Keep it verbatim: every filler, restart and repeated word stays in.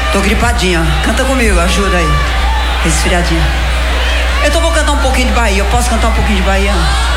Tô gripadinha. Canta comigo, ajuda aí. Resfriadinha. Eu tô vou cantar um pouquinho de Bahia. Eu posso cantar um pouquinho de Bahia?